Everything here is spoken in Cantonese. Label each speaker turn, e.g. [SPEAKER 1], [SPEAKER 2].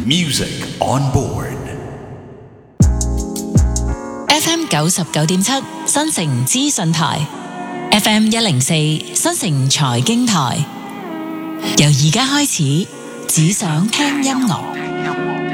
[SPEAKER 1] Music on board.
[SPEAKER 2] FM 99.7新城資訊台 ，FM 104新城財經台。由而家開始，只想聽音樂。